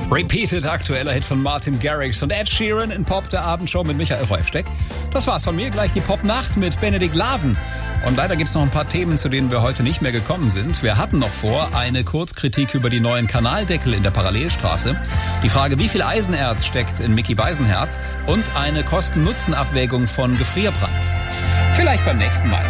Repeated, aktueller Hit von Martin Garrix und Ed Sheeran in Pop, der Abendshow mit Michael Häufsteck. Das war's von mir, gleich die Pop-Nacht mit Benedikt Laven. Und leider gibt's noch ein paar Themen, zu denen wir heute nicht mehr gekommen sind. Wir hatten noch vor eine Kurzkritik über die neuen Kanaldeckel in der Parallelstraße, die Frage, wie viel Eisenerz steckt in Mickey Beisenherz und eine Kosten-Nutzen-Abwägung von Gefrierbrand. Vielleicht beim nächsten Mal.